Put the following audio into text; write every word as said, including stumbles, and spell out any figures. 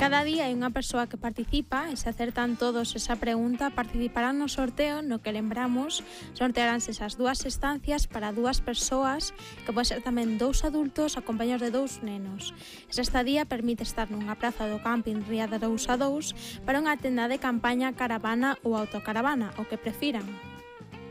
Cada día hai unha persoa que participa e se acertan todos esa pregunta participarán no sorteo no que lembramos sortearánse esas dúas estancias para dúas persoas que pode ser tamén dous adultos acompañados de dous nenos. Esa estadía permite estar nunha praza do camping Ría de dous a dous para unha tenda de campaña, caravana ou autocaravana, o que prefiran.